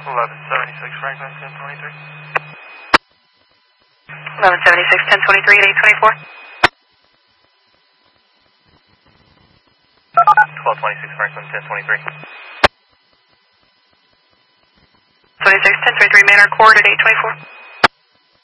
1176 Franklin, 1023. 1176, 1023 at 824. 1226 Franklin, 1023. 26, 1023, man, our court at 824.